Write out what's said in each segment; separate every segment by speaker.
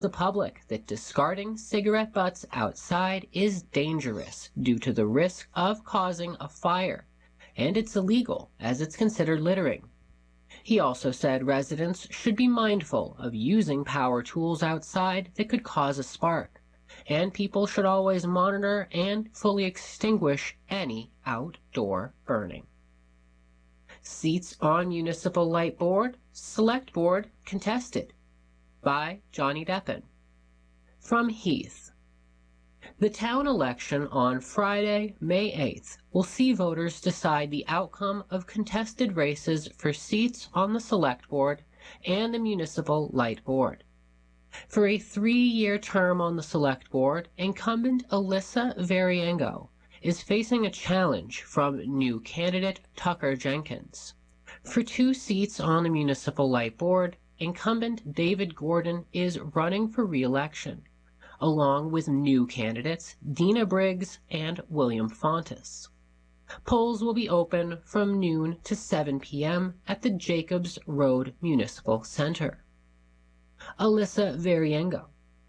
Speaker 1: the public that discarding cigarette butts outside is dangerous due to the risk of causing a fire, and it's illegal as it's considered littering. He also said residents should be mindful of using power tools outside that could cause a spark, and people should always monitor and fully extinguish any outdoor burning. Seats on Municipal Light Board, Select Board contested by Johnny Deppen. From Heath. The town election on Friday, May 8th, will see voters decide the outcome of contested races for seats on the Select Board and the Municipal Light Board. For a 3-year term on the Select Board, incumbent Alyssa Variango is facing a challenge from new candidate Tucker Jenkins. For 2 seats on the Municipal Light Board, incumbent David Gordon is running for re-election, along with new candidates Dina Briggs and William Fontes. Polls will be open from noon to 7 p.m. at the Jacobs Road Municipal Center. Alyssa Variango.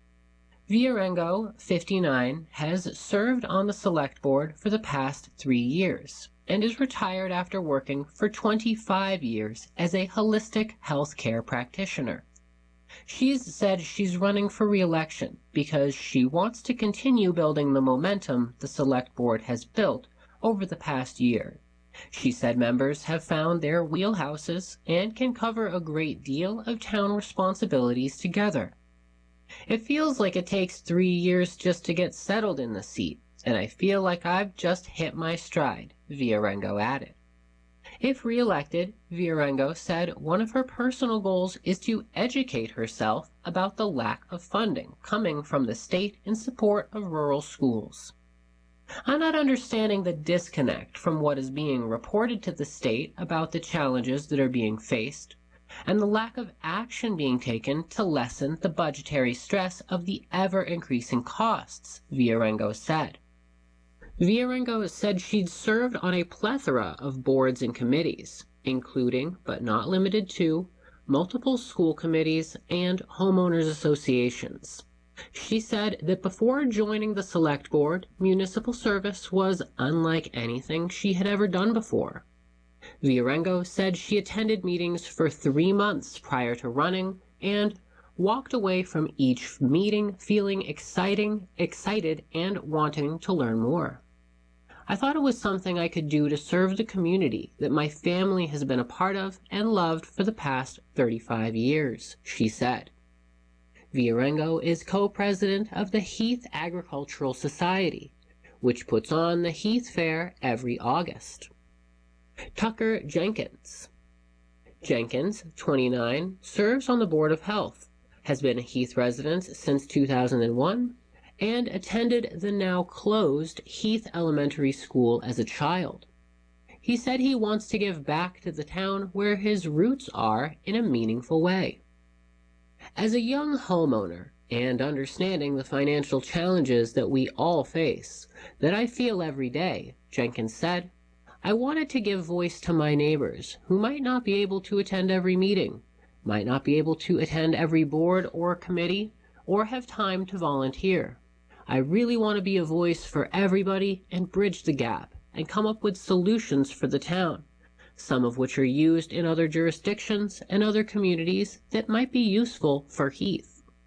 Speaker 1: Variango, 59, has served on the Select Board for the past 3 years and is retired after working for 25 years as a holistic health care practitioner. She's said she's running for re-election because she wants to continue building the momentum the Select Board has built over the past year. She said members have found their wheelhouses and can cover a great deal of town responsibilities together. It feels like it takes 3 years just to get settled in the seat, and I feel like I've just hit my stride, Variango added. If re-elected, Variango said one of her personal goals is to educate herself about the lack of funding coming from the state in support of rural schools. I'm not understanding the disconnect from what is being reported to the state about the challenges that are being faced, and the lack of action being taken to lessen the budgetary stress of the ever-increasing costs, Variango said. Variango said she'd served on a plethora of boards and committees, including, but not limited to, multiple school committees and homeowners associations. She said that before joining the Select Board, municipal service was unlike anything she had ever done before. Variango said she attended meetings for 3 months prior to running and walked away from each meeting feeling excited and wanting to learn more. I thought it was something I could do to serve the community that my family has been a part of and loved for the past 35 years, she said. Variango is co-president of the Heath Agricultural Society, which puts on the Heath Fair every August. Tucker Jenkins. Jenkins, 29, serves on the Board of Health, has been a Heath resident since 2001, and attended the now closed Heath Elementary School as a child. He said he wants to give back to the town where his roots are in a meaningful way. As a young homeowner, and understanding the financial challenges that we all face, that I feel every day, Jenkins said, I wanted to give voice to my neighbors who might not be able to attend every meeting, might not be able to attend every board or committee, or have time to volunteer. I really want to be a voice for everybody and bridge the gap and come up with solutions for the town, some of which are used in other jurisdictions and other communities that might be useful for Heath.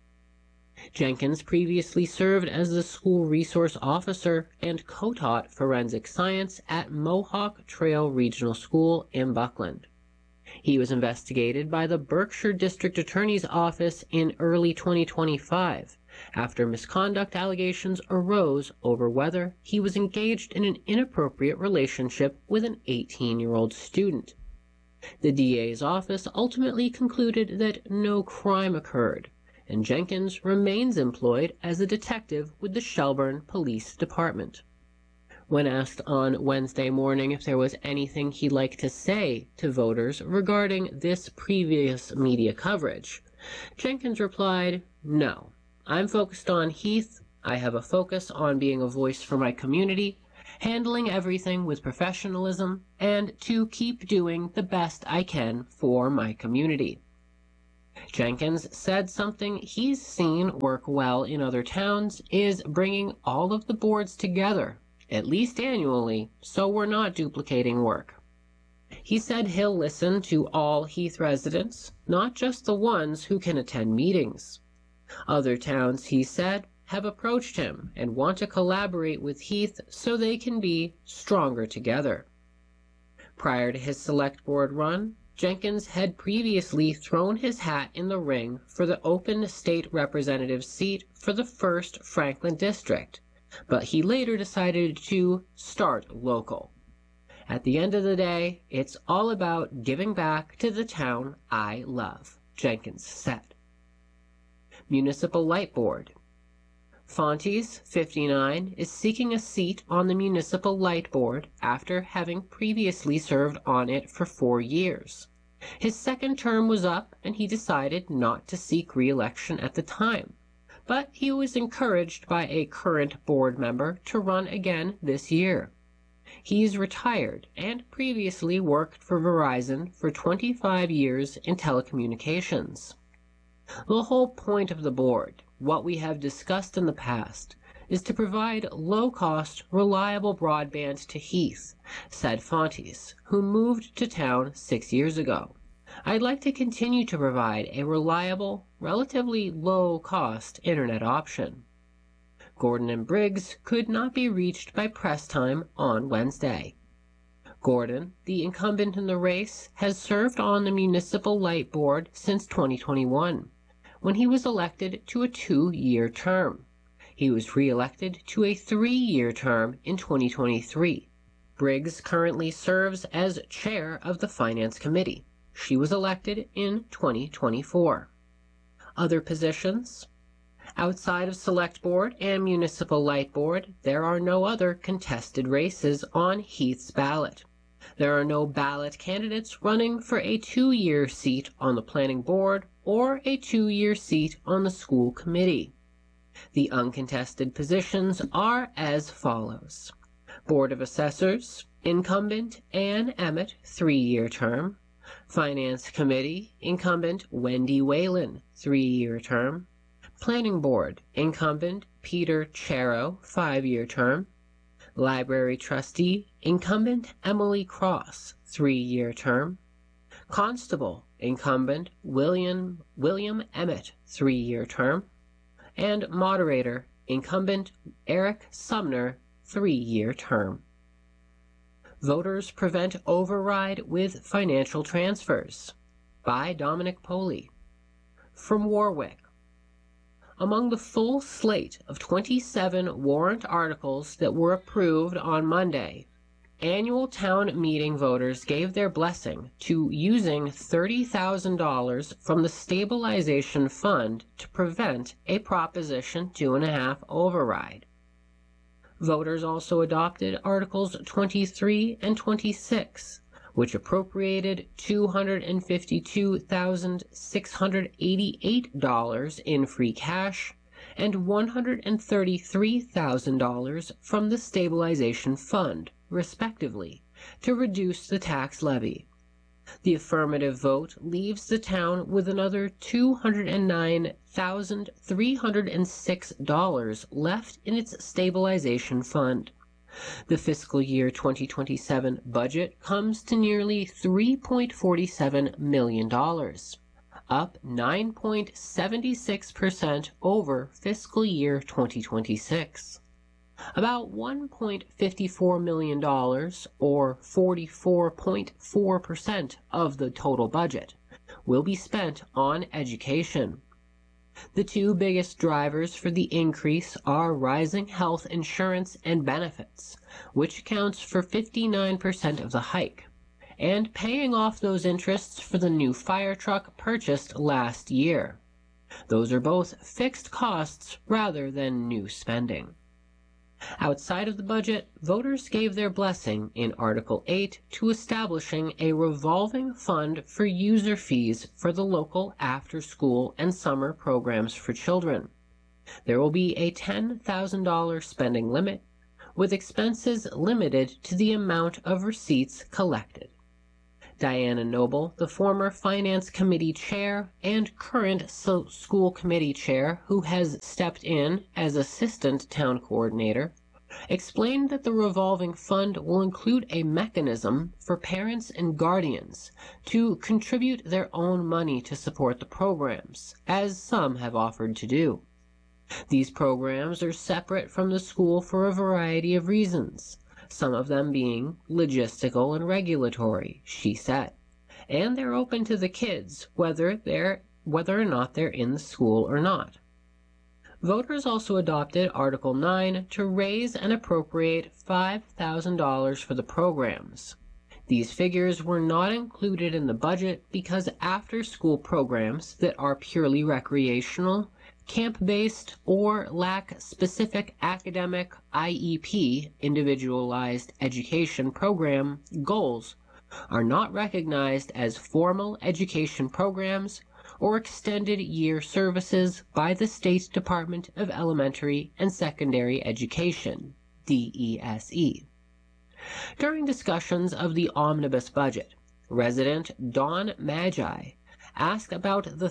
Speaker 1: Jenkins previously served as the school resource officer and co-taught forensic science at Mohawk Trail Regional School in Buckland. He was investigated by the Berkshire District Attorney's Office in early 2025 after misconduct allegations arose over whether he was engaged in an inappropriate relationship with an 18-year-old student. The DA's office ultimately concluded that no crime occurred, and Jenkins remains employed as a detective with the Shelburne Police Department. When asked on Wednesday morning if there was anything he'd like to say to voters regarding this previous media coverage, Jenkins replied, "No, I'm focused on Heath. I have a focus on being a voice for my community, handling everything with professionalism, and to keep doing the best I can for my community." Jenkins said something he's seen work well in other towns is bringing all of the boards together, at least annually, so we're not duplicating work. He said he'll listen to all Heath residents, not just the ones who can attend meetings. Other towns, he said, have approached him and want to collaborate with Heath so they can be stronger together. Prior to his select board run, Jenkins had previously thrown his hat in the ring for the open state representative seat for the 1st Franklin District, but he later decided to start local. At the end of the day, it's all about giving back to the town I love, Jenkins said. Municipal Light Board. Fontes, 59, is seeking a seat on the Municipal Light Board after having previously served on it for 4 years. His second term was up and he decided not to seek re-election at the time, but he was encouraged by a current board member to run again this year. He's retired and previously worked for Verizon for 25 years in telecommunications. The whole point of the board, what we have discussed in the past, is to provide low-cost, reliable broadband to Heath, said Fontes, who moved to town 6 years ago. I'd like to continue to provide a reliable, relatively low-cost internet option. Gordon and Briggs could not be reached by press time on Wednesday. Gordon, the incumbent in the race, has served on the Municipal Light Board since 2021, when he was elected to a 2-year term. He was re-elected to a 3-year term in 2023. Briggs currently serves as chair of the Finance Committee. She was elected in 2024. Other positions? Outside of Select Board and Municipal Light Board, there are no other contested races on Heath's ballot. There are no ballot candidates running for a 2-year seat on the Planning Board or a 2-year seat on the School Committee. The uncontested positions are as follows. Board of Assessors, incumbent Ann Emmett, 3-year term. Finance Committee, incumbent Wendy Whalen, 3-year term. Planning Board, incumbent Peter Chero, 5-year term. Library Trustee, incumbent Emily Cross, 3-year term. Constable, incumbent William Emmett, 3-year term. And Moderator, incumbent Eric Sumner, 3-year term. Voters Prevent Override with Financial Transfers by Dominic Poley. From Warwick. Among the full slate of 27 warrant articles that were approved on Monday, annual town meeting voters gave their blessing to using $30,000 from the stabilization fund to prevent a Proposition 2.5 override. Voters also adopted Articles 23 and 26, which appropriated $252,688 in free cash and $133,000 from the stabilization fund, respectively, to reduce the tax levy. The affirmative vote leaves the town with another $209,306 left in its stabilization fund. The fiscal year 2027 budget comes to nearly $3.47 million, up 9.76% over fiscal year 2026. About $1.54 million, or 44.4% of the total budget, will be spent on education. The two biggest drivers for the increase are rising health insurance and benefits, which accounts for 59% of the hike, and paying off those interests for the new fire truck purchased last year. Those are both fixed costs rather than new spending. Outside of the budget, voters gave their blessing in Article 8 to establishing a revolving fund for user fees for the local after-school and summer programs for children. There will be a $10,000 spending limit, with expenses limited to the amount of receipts collected. Diana Noble, the former Finance Committee Chair and current School Committee Chair who has stepped in as Assistant Town Coordinator, explained that the revolving fund will include a mechanism for parents and guardians to contribute their own money to support the programs, as some have offered to do. These programs are separate from the school for a variety of reasons, some of them being logistical and regulatory, she said, and they're open to the kids whether or not they're in the school or not. Voters also adopted Article 9 to raise and appropriate $5,000 for the programs. These figures were not included in the budget because after-school programs that are purely recreational, camp-based, or lack specific academic IEP, individualized education program, goals are not recognized as formal education programs or extended year services by the State Department of Elementary and Secondary Education, DESE. During discussions of the omnibus budget, resident Dawn Magi asked about the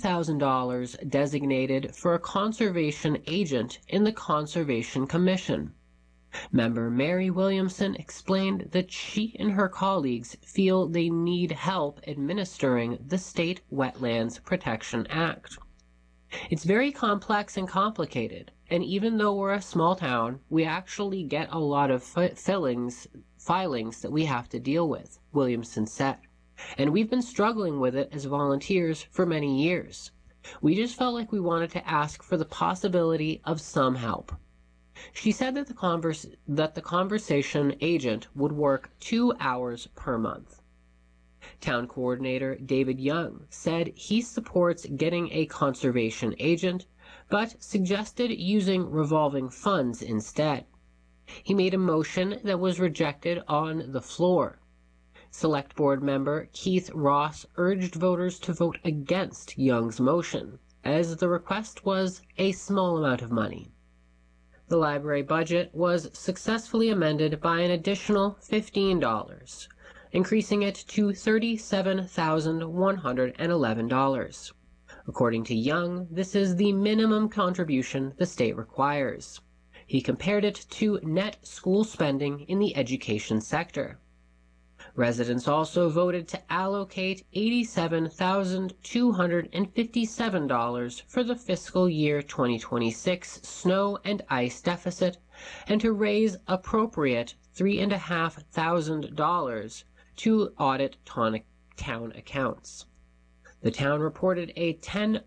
Speaker 1: $3,000 designated for a conservation agent in the Conservation Commission. Member Mary Williamson explained that she and her colleagues feel they need help administering the State Wetlands Protection Act. It's very complex and complicated, and even though we're a small town, we actually get a lot of filings that we have to deal with, Williamson said. And we've been struggling with it as volunteers for many years. We just felt like we wanted to ask for the possibility of some help. She said that the conversation agent would work 2 hours per month. Town Coordinator David Young said he supports getting a conservation agent, but suggested using revolving funds instead. He made a motion that was rejected on the floor. Select Board member Keith Ross urged voters to vote against Young's motion, as the request was a small amount of money. The library budget was successfully amended by an additional $15, increasing it to $37,111. According to Young, this is the minimum contribution the state requires. He compared it to net school spending in the education sector. Residents also voted to allocate $87,257 for the fiscal year 2026 snow and ice deficit and to raise appropriate $3,500 to audit town accounts. The town reported a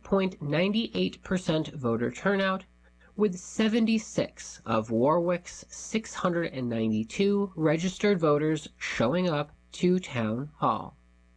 Speaker 1: 10.98% voter turnout, with 76 of Warwick's 692 registered voters showing up to Town Hall.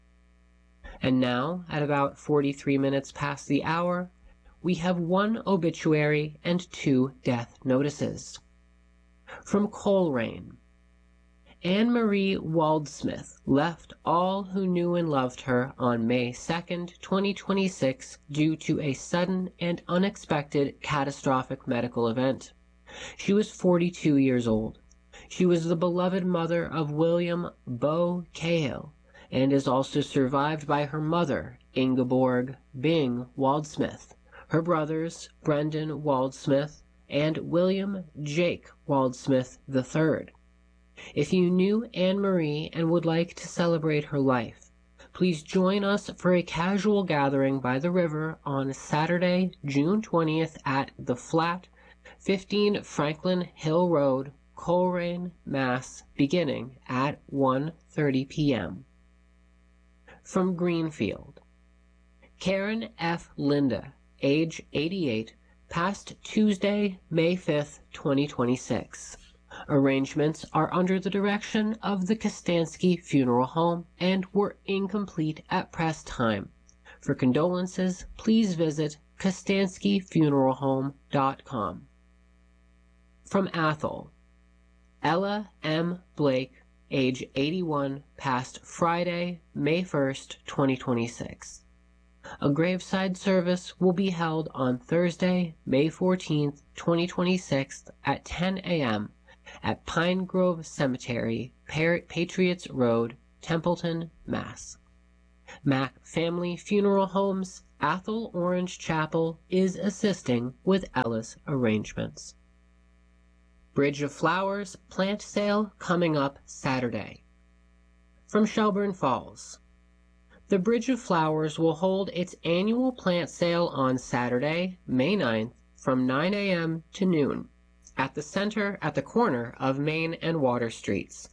Speaker 1: And now, at about 43 minutes past the hour, we have one obituary and 2 death notices. From Coleraine, Anne-Marie Waldsmith left all who knew and loved her on May 2, 2026 due to a sudden and unexpected catastrophic medical event. She was 42 years old. She was the beloved mother of William Beau Cahill and is also survived by her mother, Ingeborg Bing Waldsmith, her brothers, Brendan Waldsmith and William Jake Waldsmith III. If you knew Anne-Marie and would like to celebrate her life, please join us for a casual gathering by the river on Saturday, June 20th at The Flat, 15 Franklin Hill Road, Coleraine, Mass., beginning at 1:30 p.m. From Greenfield, Karen F. Linda, age 88, passed Tuesday, May 5th, 2026. Arrangements are under the direction of the Kostanski Funeral Home and were incomplete at press time. For condolences, please visit kostanskifuneralhome.com. From Athol, Ella M. Blake, age 81, passed Friday, May 1st, 2026. A graveside service will be held on Thursday, May 14th, 2026 at 10 a.m. at Pine Grove Cemetery, Patriots Road, Templeton, Mass. Mack Family Funeral Homes, Athol Orange Chapel is assisting with Ellis arrangements. Bridge of Flowers plant sale coming up Saturday. From Shelburne Falls. The Bridge of Flowers will hold its annual plant sale on Saturday, May 9th from 9 a.m. to noon at the corner of Main and Water Streets.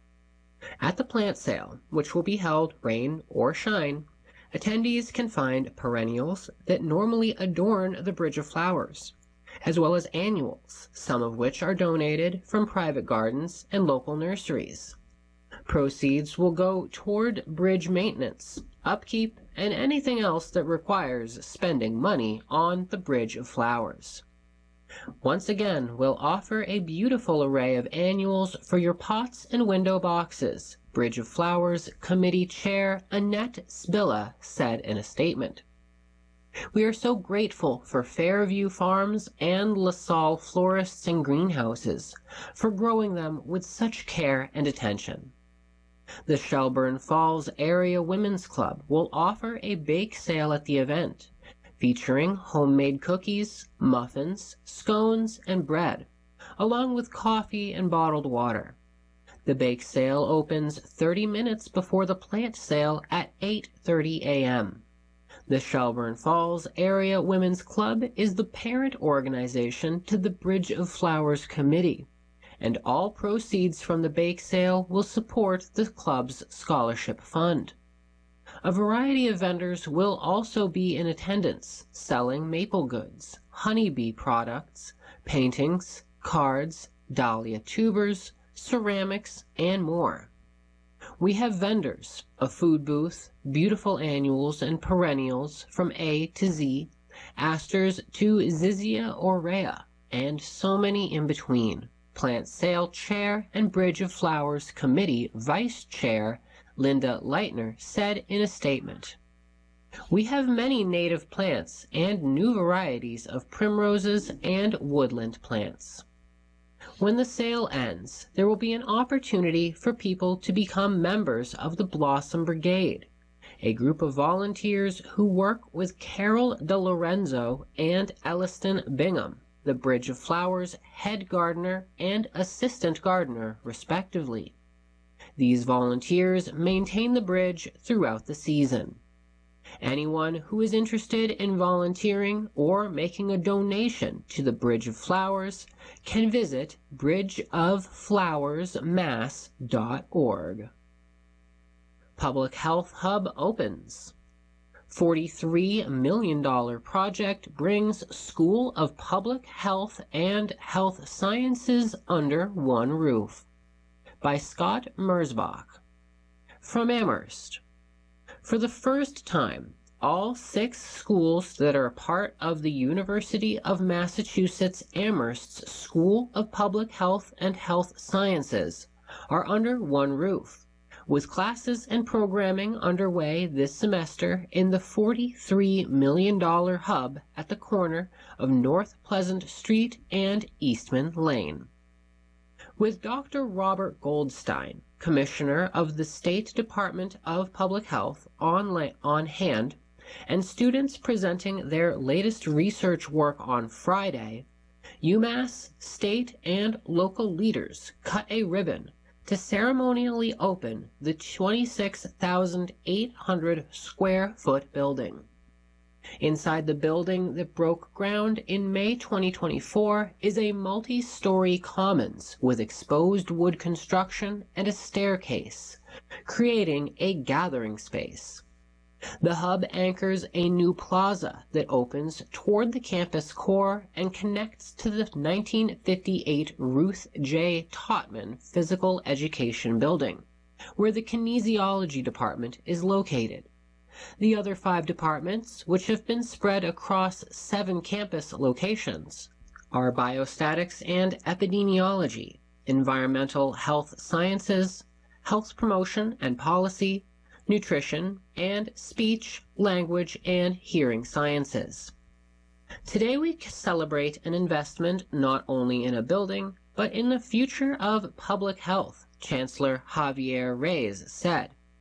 Speaker 1: At the plant sale, which will be held rain or shine, attendees can find perennials that normally adorn the Bridge of Flowers, as well as annuals, some of which are donated from private gardens and local nurseries. Proceeds will go toward bridge maintenance, upkeep, and anything else that requires spending money on the Bridge of Flowers. Once again, we'll offer a beautiful array of annuals for your pots and window boxes, Bridge of Flowers Committee Chair Annette Spilla said in a statement. We are so grateful for Fairview Farms and LaSalle Florists and Greenhouses for growing them with such care and attention. The Shelburne Falls Area Women's Club will offer a bake sale at the event, featuring homemade cookies, muffins, scones, and bread, along with coffee and bottled water. The bake sale opens 30 minutes before the plant sale at 8:30 a.m. The Shelburne Falls Area Women's Club is the parent organization to the Bridge of Flowers Committee, and all proceeds from the bake sale will support the club's scholarship fund. A variety of vendors will also be in attendance, selling maple goods, honeybee products, paintings, cards, dahlia tubers, ceramics, and more. We have vendors, a food booth, beautiful annuals and perennials from A to Z, asters to Zizia aurea, and so many in between. Plant Sale Chair and Bridge of Flowers Committee Vice Chair Linda Leitner said in a statement, "We have many native plants and new varieties of primroses and woodland plants. When the sale ends, there will be an opportunity for people to become members of the Blossom Brigade, a group of volunteers who work with Carol DeLorenzo and Elliston Bingham, the Bridge of Flowers head gardener and assistant gardener, respectively. These volunteers maintain the bridge throughout the season. Anyone who is interested in volunteering or making a donation to the Bridge of Flowers can visit bridgeofflowersmass.org. Public Health Hub opens. $43 million project brings School of Public Health and Health Sciences under one roof. By Scott Merzbach. From Amherst. For the first time, all 6 schools that are part of the University of Massachusetts Amherst's School of Public Health and Health Sciences are under one roof, with classes and programming underway this semester in the $43 million hub at the corner of North Pleasant Street and Eastman Lane. With Dr. Robert Goldstein, Commissioner of the State Department of Public Health, on hand, and students presenting their latest research work on Friday, UMass, state, and local leaders cut a ribbon to ceremonially open the 26,800 square foot building. Inside the building that broke ground in May 2024 is a multi-story commons with exposed wood construction and a staircase, creating a gathering space. The hub anchors a new plaza that opens toward the campus core and connects to the 1958 Ruth J. Totman Physical Education Building, where the kinesiology department is located. The other 5 departments, which have been spread across 7 campus locations, are biostatics and epidemiology, environmental health sciences, health promotion and policy, nutrition, and speech, language, and hearing sciences. Today we celebrate an investment not only in a building, but in the future of public health, Chancellor Javier Reyes said,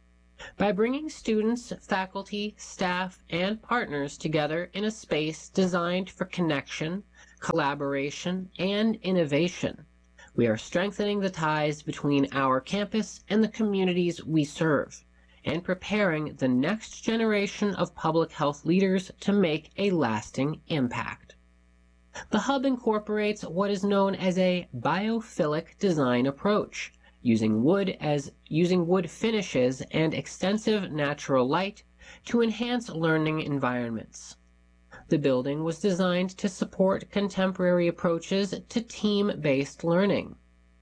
Speaker 1: By bringing students, faculty, staff, and partners together in a space designed for connection, collaboration, and innovation, we are strengthening the ties between our campus and the communities we serve, and preparing the next generation of public health leaders to make a lasting impact. The Hub incorporates what is known as a biophilic design approach, using wood finishes and extensive natural light to enhance learning environments. The building was designed to support contemporary approaches to team-based learning.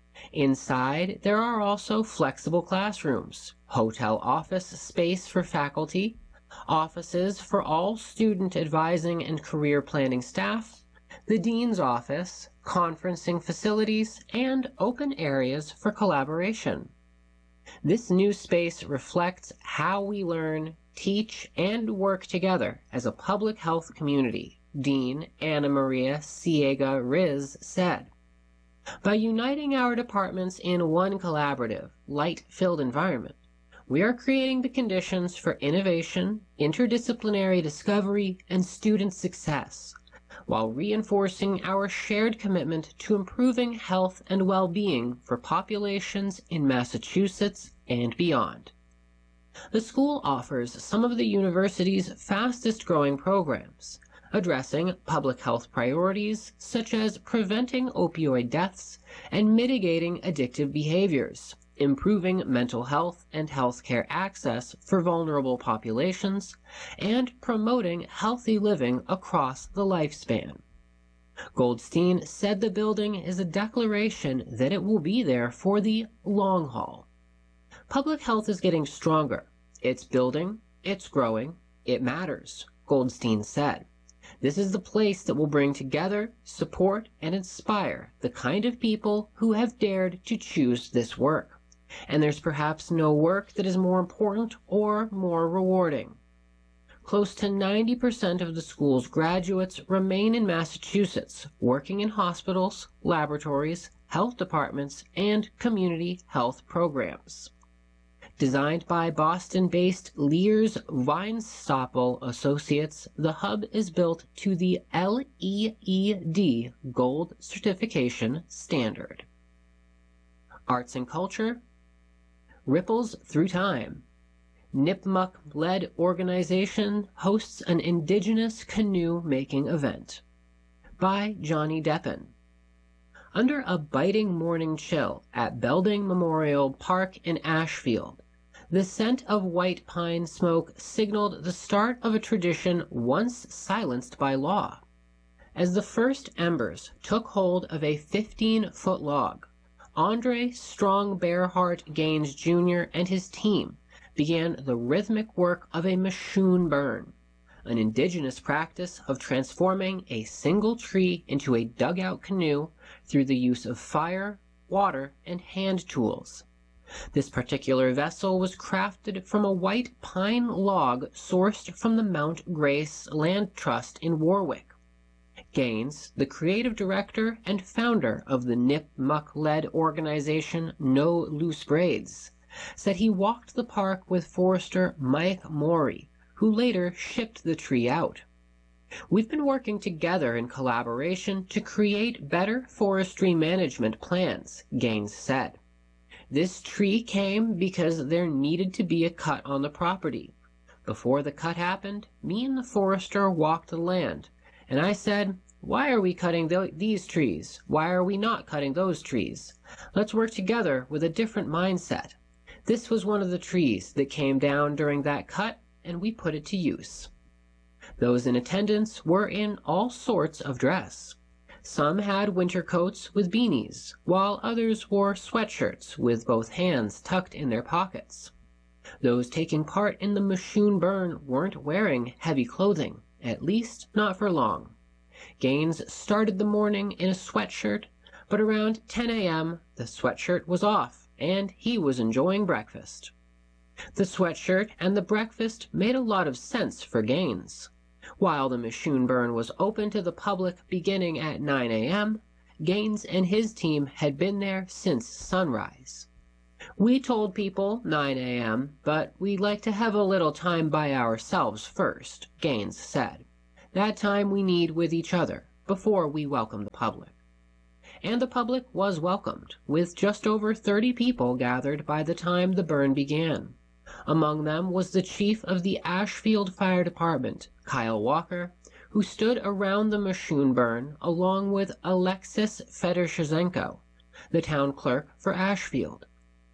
Speaker 1: Inside, there are also flexible classrooms, hotel office space for faculty, offices for all student advising and career planning staff, the dean's office, conferencing facilities, and open areas for collaboration. This new space reflects how we learn, teach, and work together as a public health community, Dean Ana Maria Siega Riz said. By uniting our departments in one collaborative, light-filled environment, we are creating the conditions for innovation, interdisciplinary discovery, and student success, while reinforcing our shared commitment to improving health and well-being for populations in Massachusetts and beyond. The school offers some of the university's fastest-growing programs, addressing public health priorities such as preventing opioid deaths and mitigating addictive behaviors, improving mental health and healthcare access for vulnerable populations, and promoting healthy living across the lifespan. Goldstein said the building is a declaration that it will be there for the long haul. Public health is getting stronger. It's building, it's growing, it matters, Goldstein said. This is the place that will bring together, support, and inspire the kind of people who have dared to choose this work. And there's perhaps no work that is more important or more rewarding. Close to 90% of the school's graduates remain in Massachusetts, working in hospitals, laboratories, health departments, and community health programs. Designed by Boston-based Lears Weinstoppel Associates, the Hub is built to the LEED Gold Certification standard. Arts and culture. Ripples Through Time. Nipmuc-led organization hosts an Indigenous canoe-making event. By Johnny Deppen. Under a biting morning chill at Belding Memorial Park in Ashfield, the scent of white pine smoke signaled the start of a tradition once silenced by law. As the first embers took hold of a 15-foot log, Andre Strong Bearheart Gaines Jr. and his team began the rhythmic work of a Machoon burn, an indigenous practice of transforming a single tree into a dugout canoe through the use of fire, water, and hand tools. This particular vessel was crafted from a white pine log sourced from the Mount Grace Land Trust in Warwick. Gaines, the creative director and founder of the Nipmuc-led organization No Loose Braids, said he walked the park with forester Mike Morey, who later shipped the tree out. We've been working together in collaboration to create better forestry management plans, Gaines said. This tree came because there needed to be a cut on the property. Before the cut happened, me and the forester walked the land, and I said, why are we cutting these trees? Why are we not cutting those trees? Let's work together with a different mindset. This was one of the trees that came down during that cut, and we put it to use. Those in attendance were in all sorts of dress. Some had winter coats with beanies, while others wore sweatshirts with both hands tucked in their pockets. Those taking part in the Machoon burn weren't wearing heavy clothing, at least not for long. Gaines started the morning in a sweatshirt, but around 10 a.m. the sweatshirt was off, and he was enjoying breakfast. The sweatshirt and the breakfast made a lot of sense for Gaines. While the Machoon burn was open to the public beginning at 9 a.m., Gaines and his team had been there since sunrise. We told people 9 a.m., but we'd like to have a little time by ourselves first, Gaines said. That time we need with each other, before we welcome the public. And the public was welcomed, with just over 30 people gathered by the time the burn began. Among them was the chief of the Ashfield Fire Department, Kyle Walker, who stood around the Moshun burn along with Alexis Fedoshchenko, the town clerk for Ashfield.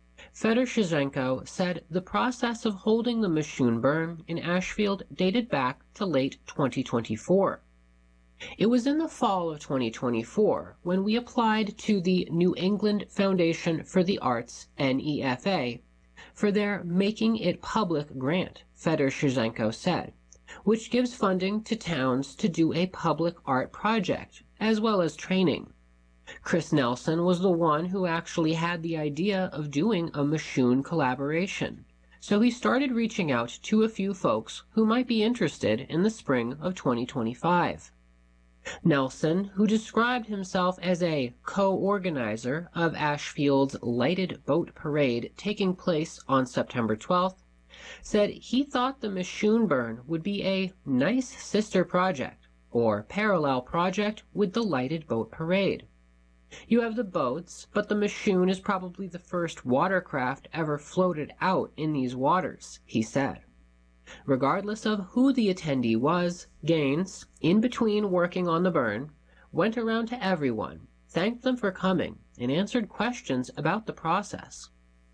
Speaker 1: Fedoshchenko said the process of holding the Moshun burn in Ashfield dated back to late 2024. It was in the fall of 2024 when we applied to the New England Foundation for the Arts, NEFA, for their Making It Public grant, Fedoshchenko said, which gives funding to towns to do a public art project, as well as training. Chris Nelson was the one who actually had the idea of doing a Moshun collaboration, so he started reaching out to a few folks who might be interested in the spring of 2025. Nelson, who described himself as a co-organizer of Ashfield's Lighted Boat Parade taking place on September 12th, said he thought the Moshun burn would be a nice sister project, or parallel project with the Lighted Boat Parade. You have the boats, but the Moshun is probably the first watercraft ever floated out in these waters, he said. Regardless of who the attendee was, Gaines, in between working on the burn, went around to everyone, thanked them for coming, and answered questions about the process.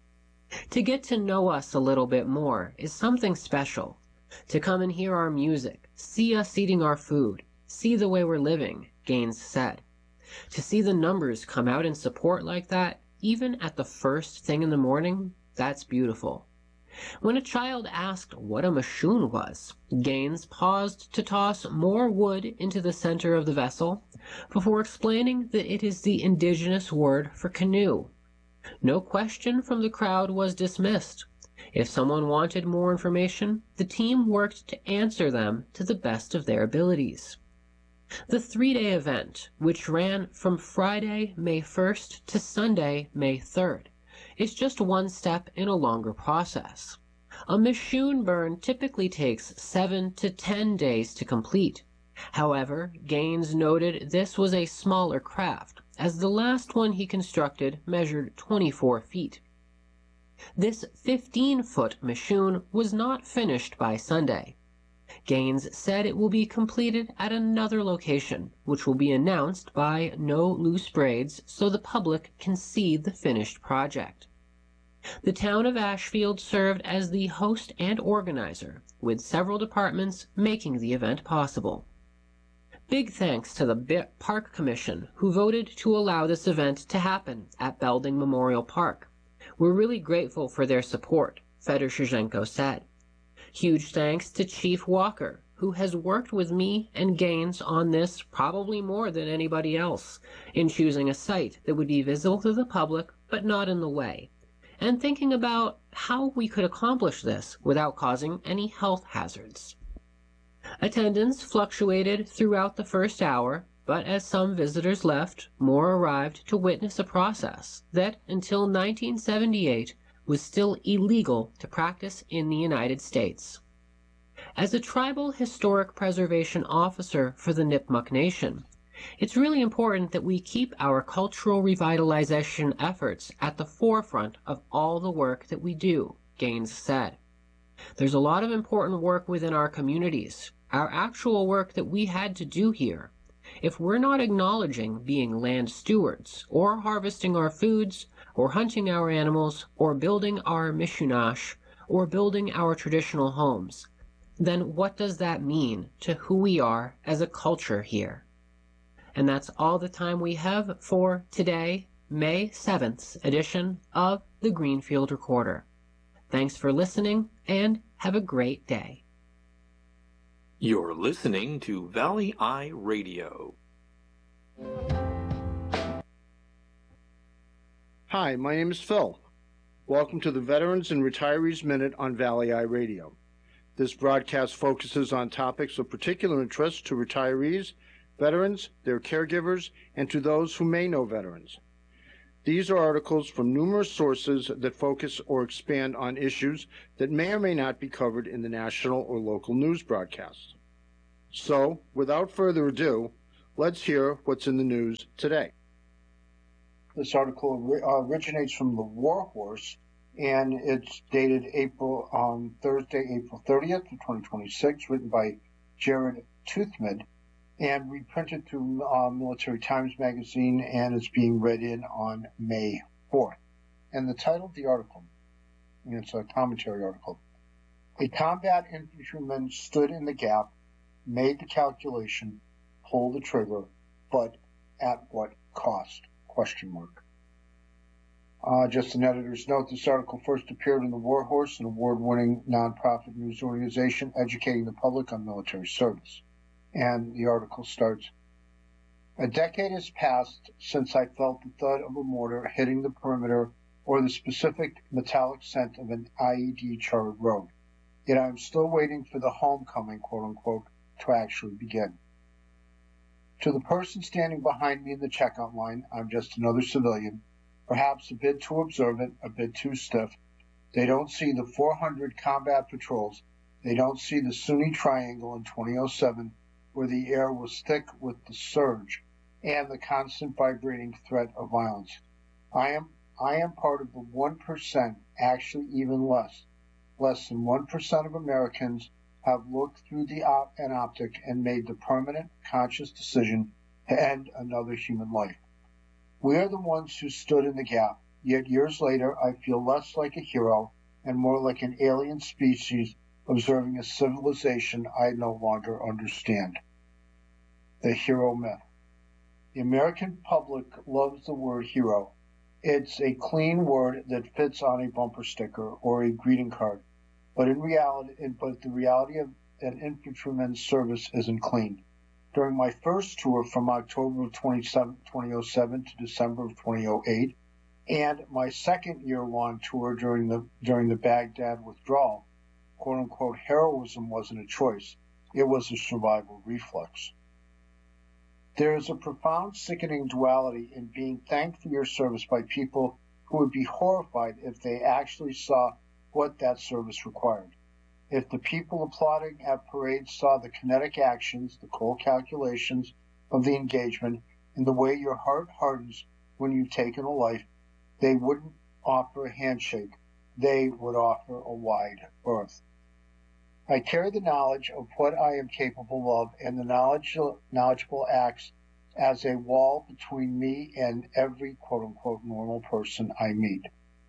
Speaker 1: To get to know us a little bit more is something special. To come and hear our music, see us eating our food, see the way we're living, Gaines said. To see the numbers come out in support like that, even at the first thing in the morning, that's beautiful. When a child asked what a Moshun was, Gaines paused to toss more wood into the center of the vessel before explaining that it is the indigenous word for canoe. No question from the crowd was dismissed. If someone wanted more information, the team worked to answer them to the best of their abilities. The 3-day event, which ran from Friday, May 1st to Sunday, May 3rd, is just one step in a longer process. A Moshun burn typically takes 7 to 10 days to complete. However, Gaines noted this was a smaller craft, as the last one he constructed measured 24 feet. This 15-foot Moshun was not finished by Sunday. Gaines said it will be completed at another location, which will be announced by No Loose Braids so the public can see the finished project. The town of Ashfield served as the host and organizer, with several departments making the event possible. Big thanks to the Park Commission, who voted to allow this event to happen at Belding Memorial Park. We're really grateful for their support, Fedoshchenko said. Huge thanks to Chief Walker, who has worked with me and Gaines on this probably more than anybody else, in choosing a site that would be visible to the public but not in the way, and thinking about how we could accomplish this without causing any health hazards. Attendance fluctuated throughout the first hour, but as some visitors left, more arrived to witness a process that, until 1978, was still illegal to practice in the United States. As a tribal historic preservation officer for the Nipmuc Nation, it's really important that we keep our cultural revitalization efforts at the forefront of all the work that we do, Gaines said. There's a lot of important work within our communities, our actual work that we had to do here. If we're not acknowledging being land stewards, or harvesting our foods, or hunting our animals, or building our mishunash, or building our traditional homes, then what does that mean to who we are as a culture here? And that's all the time we have for today, May 7th edition of the Greenfield Recorder. Thanks for listening, and have a great day.
Speaker 2: You're listening to Valley Eye Radio.
Speaker 3: Hi, my name is Phil. Welcome to the Veterans and Retirees Minute on Valley Eye Radio. This broadcast focuses on topics of particular interest to retirees, veterans, their caregivers, and to those who may know veterans. These are articles from numerous sources that focus or expand on issues that may or may not be covered in the national or local news broadcasts. So, without further ado, let's hear what's in the news today. This article originates from the War Horse, and it's dated Thursday, April 30th, 2026, written by Jared Toothmid, and reprinted through Military Times Magazine, and it's being read in on May 4th. And the title of the article, and it's a commentary article, "A combat infantryman stood in the gap, made the calculation, pulled the trigger, but at what cost?" Just an editor's note, this article first appeared in the War Horse, an award-winning nonprofit news organization educating the public on military service. And the article starts, "A decade has passed since I felt the thud of a mortar hitting the perimeter or the specific metallic scent of an IED charted road. Yet I am still waiting for the homecoming, quote-unquote, to actually begin. To the person standing behind me in the checkout line, I'm just another civilian, perhaps a bit too observant, a bit too stiff. They don't see the 400 combat patrols. They don't see the Sunni Triangle in 2007, where the air was thick with the surge and the constant vibrating threat of violence. I am part of the 1%, actually even less. Less than 1% of Americans have looked through an optic and made the permanent, conscious decision to end another human life. We are the ones who stood in the gap, yet years later I feel less like a hero and more like an alien species observing a civilization I no longer understand." The hero myth. The American public loves the word hero. It's a clean word that fits on a bumper sticker or a greeting card, but the reality of an infantryman's service isn't clean. During my first tour from October of 2007 to December of 2008, and my second year-long tour during the Baghdad withdrawal, quote-unquote, heroism wasn't a choice. It was a survival reflex. There is a profound, sickening duality in being thanked for your service by people who would be horrified if they actually saw what that service required. If the people applauding at parades saw the kinetic actions, the cold calculations of the engagement, and the way your heart hardens when you've taken a life, they wouldn't offer a handshake. They would offer a wide berth. I carry the knowledge of what I am capable of and the knowledgeable acts as a wall between me and every quote-unquote normal person I meet.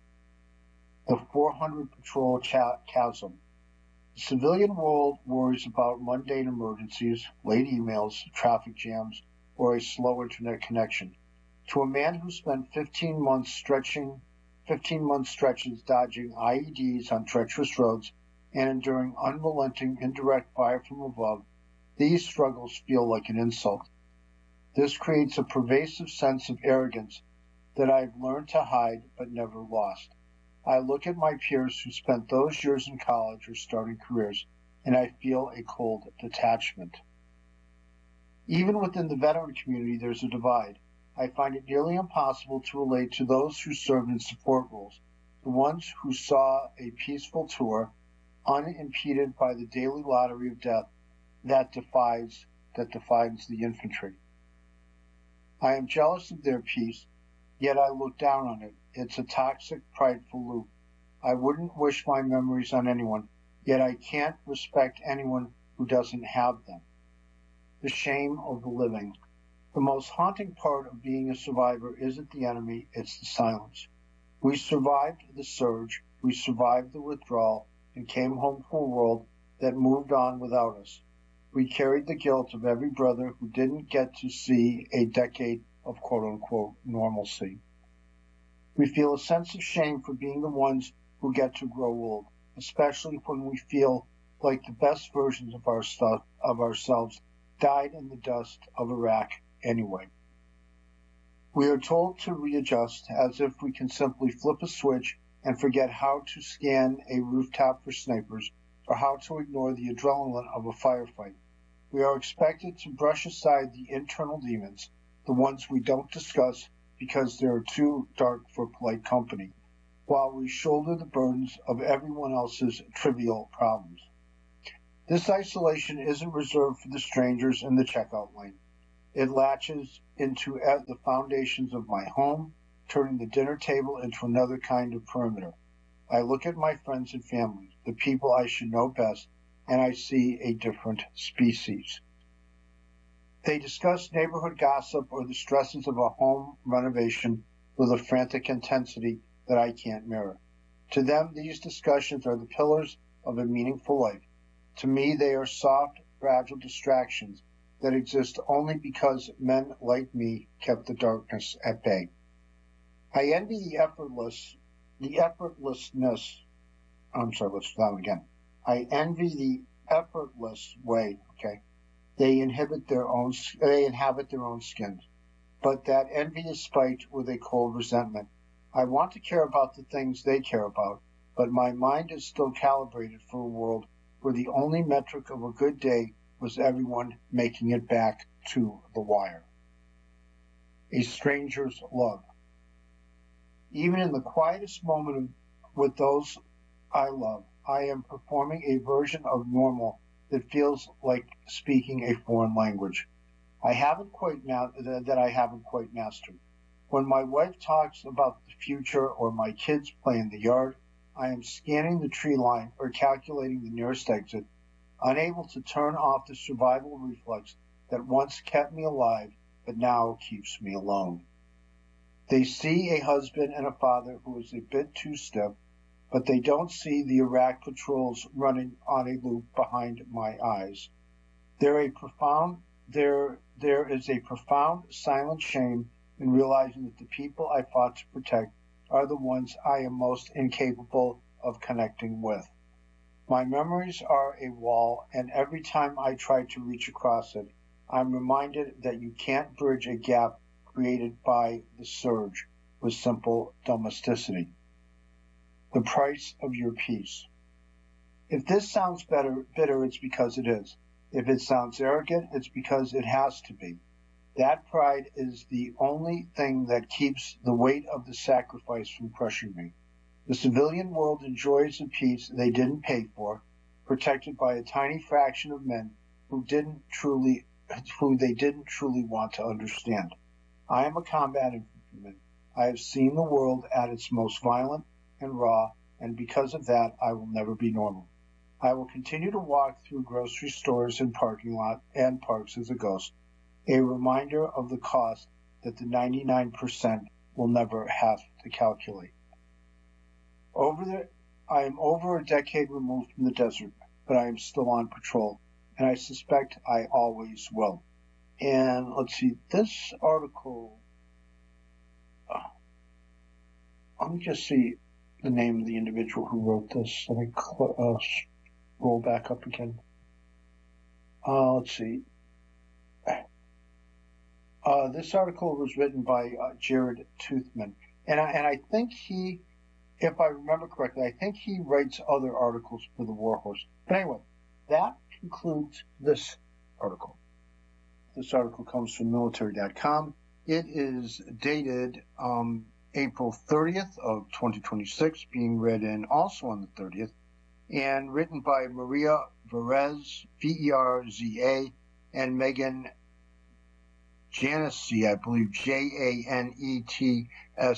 Speaker 3: The 400 patrol chasm. The civilian world worries about mundane emergencies, late emails, traffic jams, or a slow internet connection. To a man who spent 15 month stretches dodging IEDs on treacherous roads and enduring unrelenting indirect fire from above, these struggles feel like an insult. This creates a pervasive sense of arrogance that I've learned to hide but never lost. I look at my peers who spent those years in college or starting careers, and I feel a cold detachment. Even within the veteran community, there's a divide. I find it nearly impossible to relate to those who served in support roles, the ones who saw a peaceful tour, unimpeded by the daily lottery of death that defines the infantry. I am jealous of their peace, yet I look down on it. It's a toxic, prideful loop. I wouldn't wish my memories on anyone, yet I can't respect anyone who doesn't have them. The shame of the living. The most haunting part of being a survivor isn't the enemy, it's the silence. We survived the surge, we survived the withdrawal, and came home to a world that moved on without us. We carried the guilt of every brother who didn't get to see a decade of quote-unquote normalcy. We feel a sense of shame for being the ones who get to grow old, especially when we feel like the best versions of ourselves died in the dust of Iraq anyway. We are told to readjust as if we can simply flip a switch and forget how to scan a rooftop for snipers or how to ignore the adrenaline of a firefight. We are expected to brush aside the internal demons, the ones we don't discuss because they are too dark for polite company, while we shoulder the burdens of everyone else's trivial problems. This isolation isn't reserved for the strangers in the checkout lane. It latches into the foundations of my home, turning the dinner table into another kind of perimeter. I look at my friends and family, the people I should know best, and I see a different species. They discuss neighborhood gossip or the stresses of a home renovation with a frantic intensity that I can't mirror. To them, these discussions are the pillars of a meaningful life. To me, they are soft, fragile distractions that exist only because men like me kept the darkness at bay. I envy the effortlessness. I'm sorry, let's start again. I envy the effortless way, they inhabit their own skins. But that envy is spiked with a cold resentment. I want to care about the things they care about, but my mind is still calibrated for a world where the only metric of a good day was everyone making it back to the wire. A stranger's love. Even in the quietest moment with those I love, I am performing a version of normal that feels like speaking a foreign language that I haven't quite mastered. When my wife talks about the future or my kids play in the yard, I am scanning the tree line or calculating the nearest exit, unable to turn off the survival reflex that once kept me alive but now keeps me alone. They see a husband and a father who is a bit too stiff, but they don't see the Iraq patrols running on a loop behind my eyes. There is a profound silent shame in realizing that the people I fought to protect are the ones I am most incapable of connecting with. My memories are a wall, and every time I try to reach across it, I'm reminded that you can't bridge a gap created by the surge with simple domesticity. The price of your peace. If this sounds bitter, it's because it is. If it sounds arrogant, it's because it has to be. That pride is the only thing that keeps the weight of the sacrifice from crushing me. The civilian world enjoys a peace they didn't pay for, protected by a tiny fraction of men who they didn't truly want to understand. I am a combat infantryman. I have seen the world at its most violent and raw, and because of that, I will never be normal. I will continue to walk through grocery stores and parking lot and parks as a ghost, a reminder of the cost that the 99% will never have to calculate. I am over a decade removed from the desert, but I am still on patrol, and I suspect I always will. And let's see, this article, let me just see the name of the individual who wrote this. Let me scroll back up again. Let's see. This article was written by Jared Toothman, and I think he, if I remember correctly, I think he writes other articles for the Warhorse. But anyway, that concludes this article. This article comes from military.com. It is dated April 30th of 2026, being read in also on the 30th, and written by Maria Verez, Verza, and Megan Janesky, I believe, Janetsky.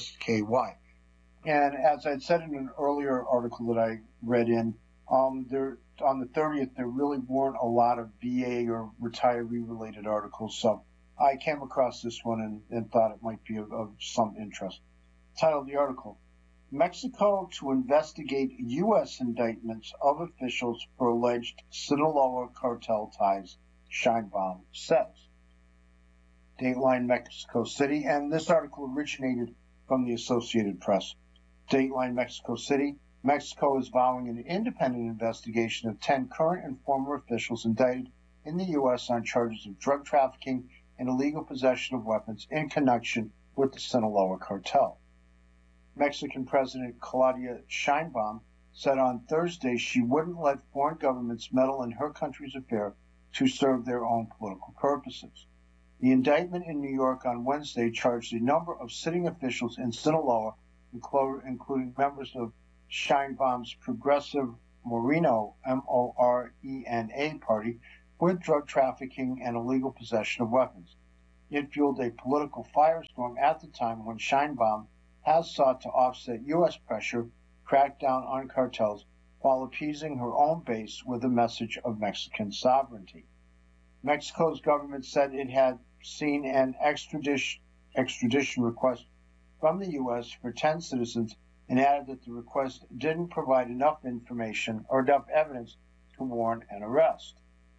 Speaker 3: And as I said in an earlier article that I read in, on the 30th, there really weren't a lot of VA or retiree-related articles, so I came across this one and thought it might be of some interest. Title of the article, Mexico to investigate U.S. indictments of officials for alleged Sinaloa cartel ties, Sheinbaum says. Dateline Mexico City, and this article originated from the Associated Press. Dateline Mexico City, Mexico is vowing an independent investigation of 10 current and former officials indicted in the U.S. on charges of drug trafficking and illegal possession of weapons in connection with the Sinaloa cartel. Mexican President Claudia Sheinbaum said on Thursday she wouldn't let foreign governments meddle in her country's affair to serve their own political purposes. The indictment in New York on Wednesday charged a number of sitting officials in Sinaloa, including members of Sheinbaum's Progressive Moreno, M-O-R-E-N-A party, with drug trafficking and illegal possession of weapons. It fueled a political firestorm at the time when Sheinbaum has sought to offset U.S. pressure, crack down on cartels, while appeasing her own base with a message of Mexican sovereignty. Mexico's government said it had seen an extradition request from the U.S. for 10 citizens and added that the request didn't provide enough information or enough evidence to warrant an arrest.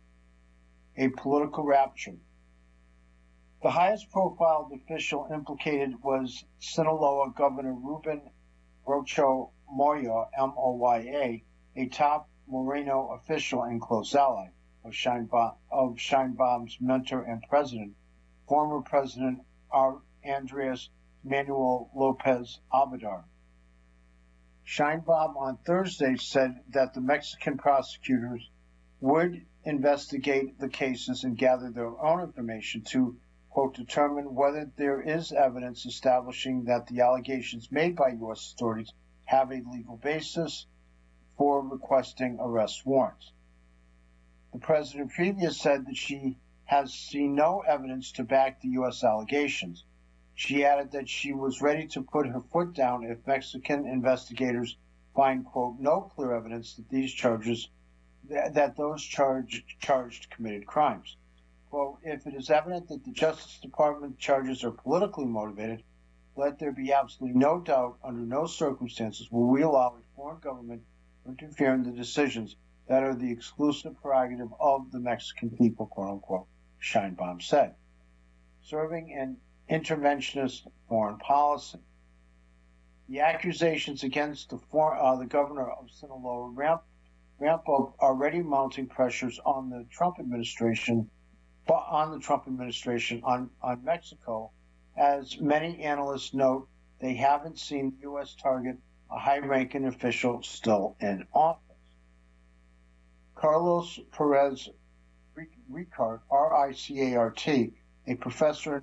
Speaker 3: A political rapture. The highest profile official implicated was Sinaloa Governor Ruben Rocha Moya, M-O-Y-A, a top Moreno official and close ally of Sheinbaum's mentor and president, former President Andres Manuel Lopez Obrador. Sheinbaum on Thursday said that the Mexican prosecutors would investigate the cases and gather their own information to, quote, determine whether there is evidence establishing that the allegations made by U.S. authorities have a legal basis for requesting arrest warrants. The president previously said that she has seen no evidence to back the U.S. allegations. She added that she was ready to put her foot down if Mexican investigators find, quote, no clear evidence that these charges, that those charged committed crimes. Quote, if it is evident that the Justice Department charges are politically motivated, let there be absolutely no doubt under no circumstances will we allow a foreign government to interfere in the decisions that are the exclusive prerogative of the Mexican people, quote unquote, Sheinbaum said. Serving an interventionist foreign policy. The accusations against the governor of Sinaloa ramp up already mounting pressures on the Trump administration on Mexico, as many analysts note they haven't seen the U.S. target a high-ranking official still in office. Carlos Perez Ricart, R-I-C-A-R-T, a professor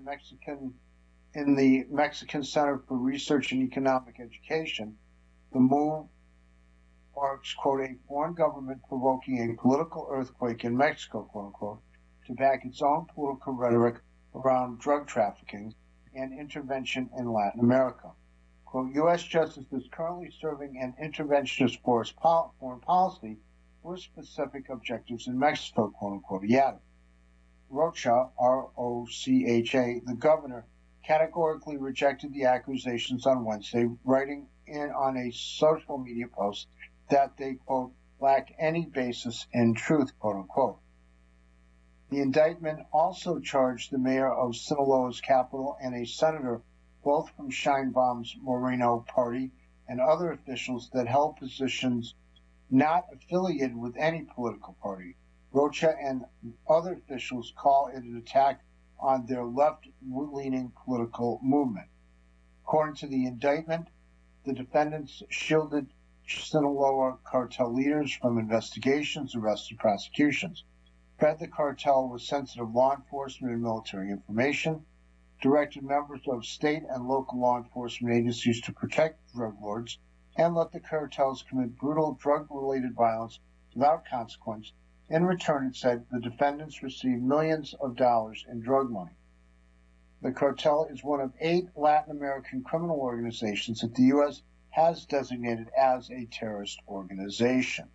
Speaker 3: in the Mexican Center for Research and Economic Education, the move marks, quote, a foreign government provoking a political earthquake in Mexico, quote unquote, to back its own political rhetoric around drug trafficking and intervention in Latin America. Quote, U.S. Justice is currently serving an interventionist foreign policy with specific objectives in Mexico, quote unquote, he added. Rocha, R-O-C-H-A, the governor, categorically rejected the accusations on Wednesday, writing on a social media post that they, quote, lack any basis in truth, quote unquote. The indictment also charged the mayor of Sinaloa's capital and a senator, both from Sheinbaum's Moreno party, and other officials that held positions not affiliated with any political party. Rocha and other officials call it an attack on their left-leaning political movement. According to the indictment, the defendants shielded Sinaloa cartel leaders from investigations, arrests, and prosecutions, fed the cartel with sensitive law enforcement and military information, directed members of state and local law enforcement agencies to protect drug lords, and let the cartels commit brutal drug-related violence without consequence. In return, it said the defendants received millions of dollars in drug money. The cartel is one of 8 Latin American criminal organizations that the U.S. has designated as a terrorist organization.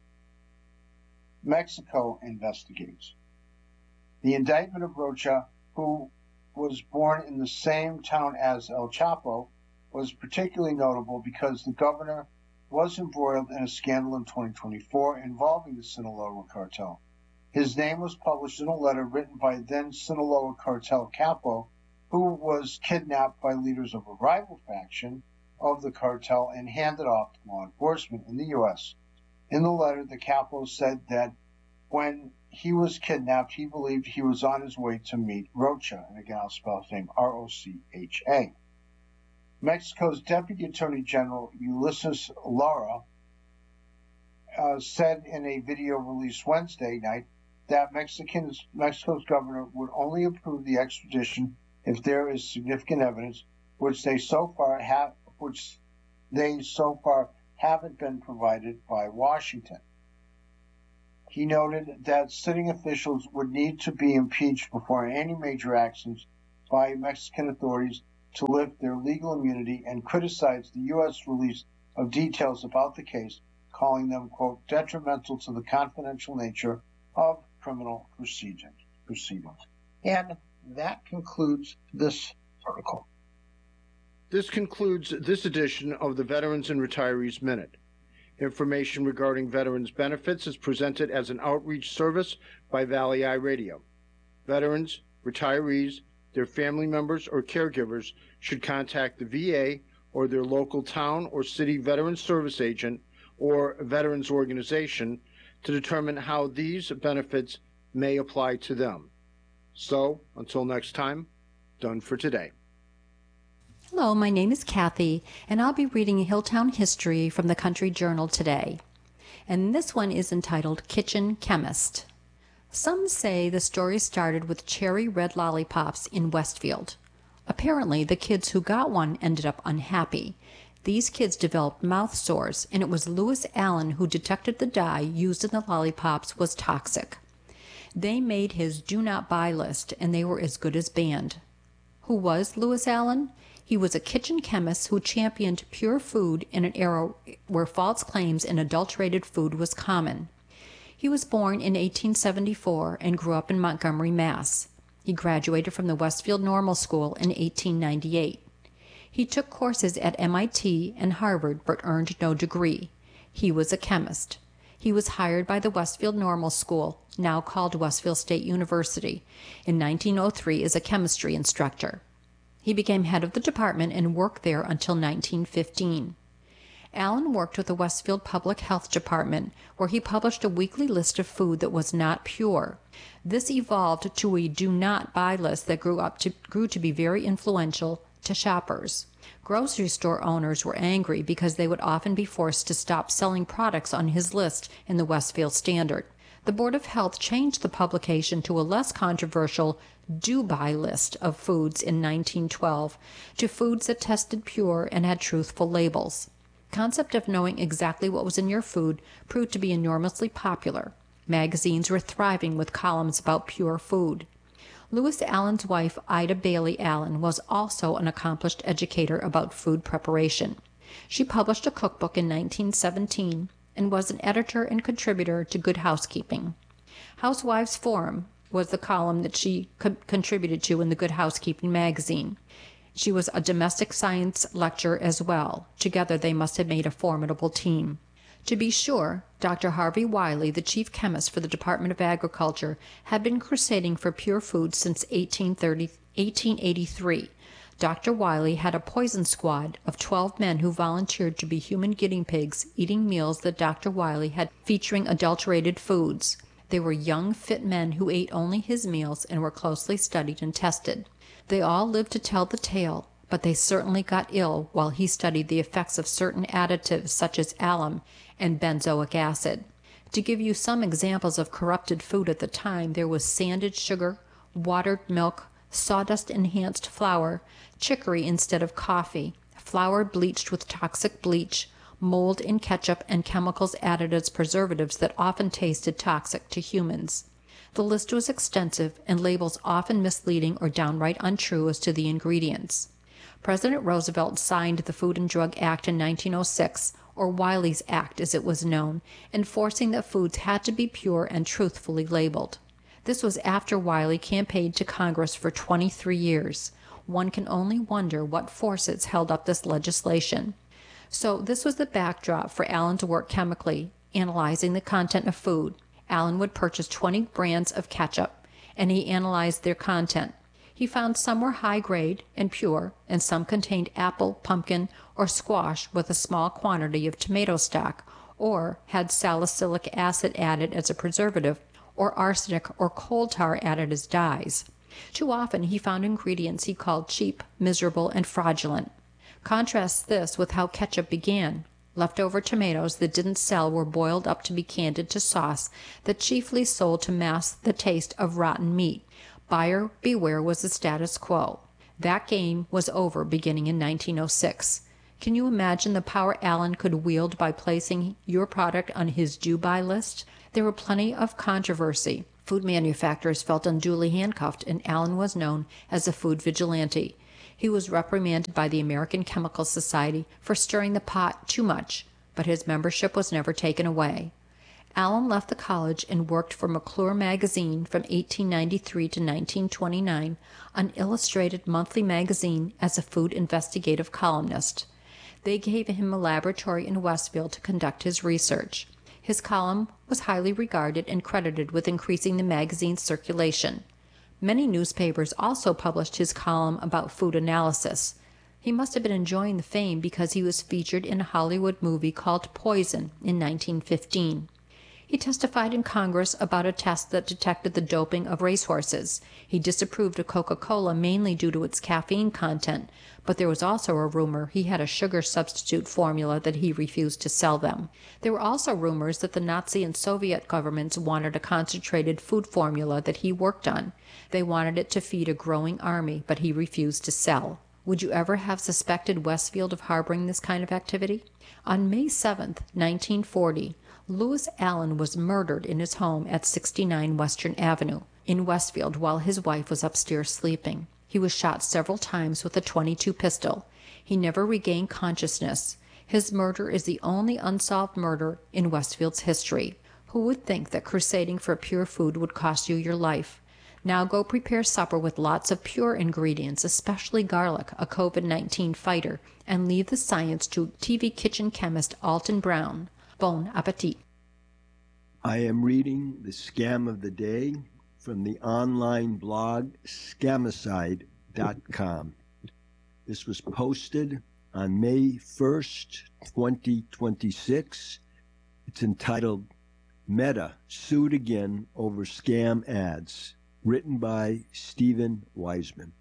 Speaker 3: Mexico investigates. The indictment of Rocha, who was born in the same town as El Chapo, was particularly notable because the governor was embroiled in a scandal in 2024 involving the Sinaloa cartel. His name was published in a letter written by then Sinaloa cartel capo, who was kidnapped by leaders of a rival faction of the cartel and handed off to law enforcement in the U.S. In the letter, the capo said that when he was kidnapped, he believed he was on his way to meet Rocha, and again I'll spell his name, R-O-C-H-A. Mexico's Deputy Attorney General Ulises Lara said in a video released Wednesday night that Mexico's governor would only approve the extradition if there is significant evidence, which they so far haven't been provided by Washington. He noted that sitting officials would need to be impeached before any major actions by Mexican authorities to lift their legal immunity, and criticized the U.S. release of details about the case, calling them, quote, detrimental to the confidential nature of criminal proceedings. And that concludes this article.
Speaker 4: This concludes this edition of the Veterans and Retirees Minute. Information regarding veterans' benefits is presented as an outreach service by Valley Eye Radio. Veterans, retirees, their family members, or caregivers should contact the VA or their local town or city Veterans Service Agent or veterans organization to determine how these benefits may apply to them. So, until next time, done for today.
Speaker 5: Hello, my name is Kathy, and I'll be reading a Hilltown history from the Country Journal today. And this one is entitled Kitchen Chemist. Some say the story started with cherry red lollipops in Westfield. Apparently, the kids who got one ended up unhappy. These kids developed mouth sores, and it was Lewis Allen who detected the dye used in the lollipops was toxic. They made his do not buy list, and they were as good as banned. Who was Lewis Allen? He was a kitchen chemist who championed pure food in an era where false claims and adulterated food was common. He was born in 1874 and grew up in Montgomery, Mass. He graduated from the Westfield Normal School in 1898. He took courses at MIT and Harvard but earned no degree. He was a chemist. He was hired by the Westfield Normal School, now called Westfield State University, in 1903 as a chemistry instructor. He became head of the department and worked there until 1915. Allen worked with the Westfield Public Health Department, where he published a weekly list of food that was not pure. This evolved to a do not buy list that grew to be very influential to shoppers. Grocery store owners were angry because they would often be forced to stop selling products on his list in the Westfield Standard. The Board of Health changed the publication to a less controversial do-buy list of foods in 1912 to foods that tested pure and had truthful labels. The concept of knowing exactly what was in your food proved to be enormously popular. Magazines were thriving with columns about pure food. Lewis Allen's wife, Ida Bailey Allen, was also an accomplished educator about food preparation. She published a cookbook in 1917 and was an editor and contributor to Good Housekeeping. Housewives' Forum was the column that she contributed to in the Good Housekeeping magazine. She was a domestic science lecturer as well. Together they must have made a formidable team. To be sure, Dr. Harvey Wiley, the chief chemist for the Department of Agriculture, had been crusading for pure food since 1883. Dr. Wiley had a poison squad of 12 men who volunteered to be human guinea pigs eating meals that Dr. Wiley had featuring adulterated foods. They were young, fit men who ate only his meals and were closely studied and tested. They all lived to tell the tale, but they certainly got ill while he studied the effects of certain additives such as alum and benzoic acid. To give you some examples of corrupted food at the time, there was sanded sugar, watered milk, sawdust-enhanced flour, chicory instead of coffee, flour bleached with toxic bleach, mold in ketchup, and chemicals added as preservatives that often tasted toxic to humans. The list was extensive and labels often misleading or downright untrue as to the ingredients. President Roosevelt signed the Food and Drug Act in 1906, or Wiley's Act as it was known, enforcing that foods had to be pure and truthfully labeled. This was after Wiley campaigned to Congress for 23 years. One can only wonder what forces held up this legislation. So this was the backdrop for Allen's work chemically, analyzing the content of food. Allen would purchase 20 brands of ketchup, and he analyzed their content. He found some were high grade and pure, and some contained apple, pumpkin, or squash with a small quantity of tomato stock, or had salicylic acid added as a preservative, or arsenic or coal tar added as dyes. Too often he found ingredients he called cheap, miserable, and fraudulent. Contrast this with how ketchup began. Leftover tomatoes that didn't sell were boiled up to be canned into sauce that chiefly sold to mask the taste of rotten meat. Buyer beware was the status quo. That game was over beginning in 1906. Can you imagine the power Allen could wield by placing your product on his do-buy list? There were plenty of controversy. Food manufacturers felt unduly handcuffed, and Allen was known as a food vigilante. He was reprimanded by the American Chemical Society for stirring the pot too much, but his membership was never taken away. Allen left the college and worked for McClure magazine from 1893 to 1929, an illustrated monthly magazine, as a food investigative columnist. They gave him a laboratory in Westfield to conduct his research. His column was highly regarded and credited with increasing the magazine's circulation. Many newspapers also published his column about food analysis. He must have been enjoying the fame because he was featured in a Hollywood movie called Poison in 1915. He testified in Congress about a test that detected the doping of racehorses. He disapproved of Coca-Cola mainly due to its caffeine content, but there was also a rumor he had a sugar substitute formula that he refused to sell them. There were also rumors that the Nazi and Soviet governments wanted a concentrated food formula that he worked on. They wanted it to feed a growing army, but he refused to sell. Would you ever have suspected Westfield of harboring this kind of activity? On May 7, 1940, Louis Allen was murdered in his home at 69 Western Avenue in Westfield while his wife was upstairs sleeping. He was shot several times with a .22 pistol. He never regained consciousness. His murder is the only unsolved murder in Westfield's history. Who would think that crusading for pure food would cost you your life? Now go prepare supper with lots of pure ingredients, especially garlic, a COVID-19 fighter, and leave the science to TV kitchen chemist Alton Brown. Bon appetit.
Speaker 6: I am reading the scam of the day from the online blog Scamicide.com. This was posted on May 1st, 2026. It's entitled Meta Sued Again Over Scam Ads, written by Stephen Wiseman.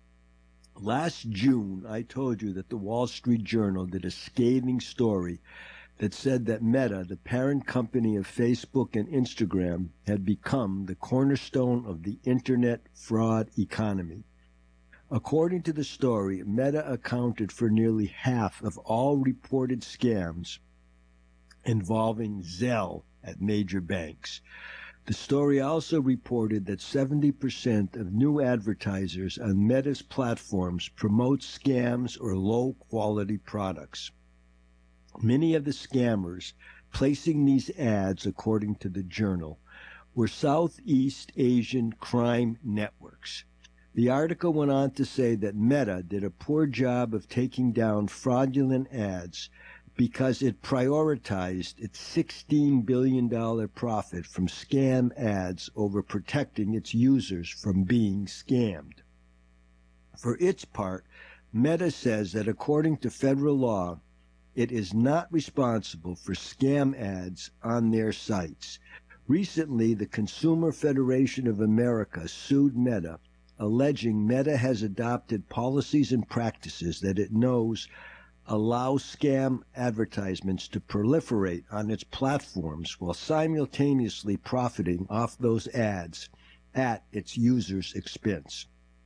Speaker 6: Last June, I told you that the Wall Street Journal did a scathing story that said that Meta, the parent company of Facebook and Instagram, had become the cornerstone of the internet fraud economy. According to the story, Meta accounted for nearly half of all reported scams involving Zelle at major banks. The story also reported that 70% of new advertisers on Meta's platforms promote scams or low-quality products. Many of the scammers placing these ads, according to the journal, were Southeast Asian crime networks. The article went on to say that Meta did a poor job of taking down fraudulent ads because it prioritized its $16 billion profit from scam ads over protecting its users from being scammed. For its part, Meta says that according to federal law, it is not responsible for scam ads on their sites. Recently, the Consumer Federation of America sued Meta, alleging Meta has adopted policies and practices that it knows allow scam advertisements to proliferate on its platforms while simultaneously profiting off those ads at its users' expense.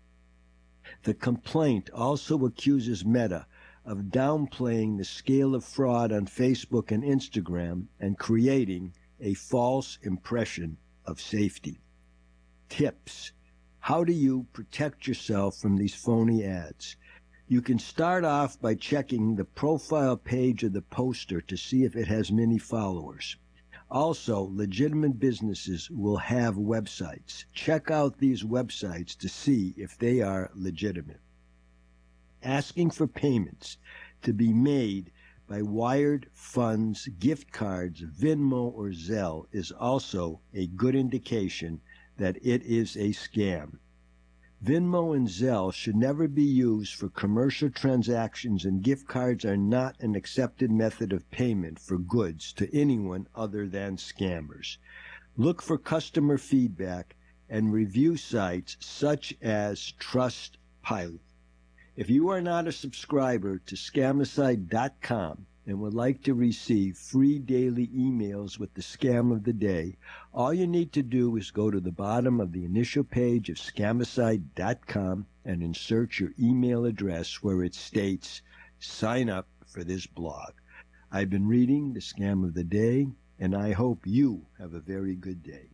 Speaker 6: The complaint also accuses Meta of downplaying the scale of fraud on Facebook and Instagram and creating a false impression of safety. Tips. How do you protect yourself from these phony ads? You can start off by checking the profile page of the poster to see if it has many followers. Also, legitimate businesses will have websites. Check out these websites to see if they are legitimate. Asking for payments to be made by wired funds, gift cards, Venmo, or Zelle is also a good indication that it is a scam. Venmo and Zelle should never be used for commercial transactions, and gift cards are not an accepted method of payment for goods to anyone other than scammers. Look for customer feedback and review sites such as Trustpilot. If you are not a subscriber to Scamicide.com, and would like to receive free daily emails with the scam of the day, all you need to do is go to the bottom of the initial page of scamicide.com and insert your email address where it states, "Sign up for this blog." I've been reading the scam of the day, and I hope you have a very good day.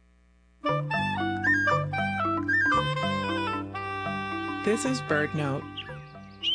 Speaker 7: This is BirdNote,